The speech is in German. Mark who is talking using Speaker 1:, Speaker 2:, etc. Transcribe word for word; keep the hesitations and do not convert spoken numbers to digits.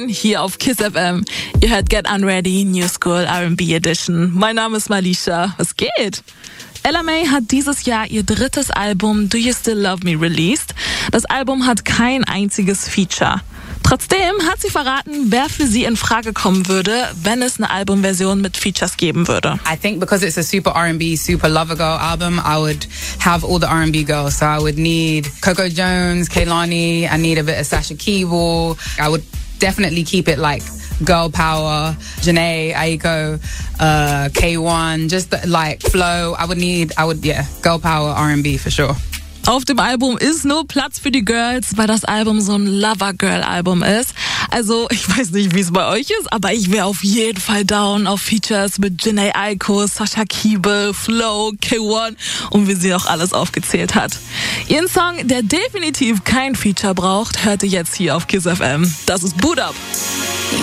Speaker 1: hier auf Kiss F M. Ihr hört Get Unready, New School R and B Edition. Mein Name ist Malisha. Was geht? Ella Mai hat dieses Jahr ihr drittes Album Do You Still Love Me released. Das Album hat kein einziges Feature. Trotzdem hat sie verraten, wer für sie in Frage kommen würde, wenn es eine Albumversion mit Features geben würde.
Speaker 2: I think because it's a super R and B, super lover girl album, I would have all the R and B girls. So I would need Coco Jones, Kehlani, I need a bit of Sasha Keeble. I would definitely keep it like girl power, Janae, Aiko, uh, K one, just the, like Flo. I would need, I would, yeah, girl power R and B for sure.
Speaker 1: Auf dem Album ist nur Platz für die Girls, weil das Album so ein Lover-Girl-Album ist. Also, ich weiß nicht, wie es bei euch ist, aber ich wäre auf jeden Fall down auf Features mit Janae Aiko, Sasha Keeble, Flo, K one und wie sie auch alles aufgezählt hat. Ihren Song, der definitiv kein Feature braucht, hört ihr jetzt hier auf Kiss F M. Das ist Boot Up.